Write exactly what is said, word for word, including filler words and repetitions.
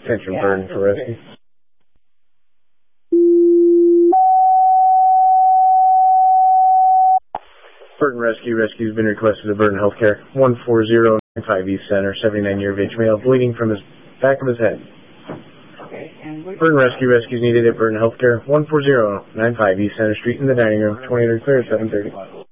Attention, Burton for rescue. Burton Rescue. Rescue has been requested at Burton Healthcare. one four zero nine five East Center, seventy-nine year of age male, bleeding from his back of his head. Okay, and Burton Rescue. Rescue is needed at Burton Healthcare. one four zero nine five East Center Street in the dining room. twenty-eight clear at seven thirty.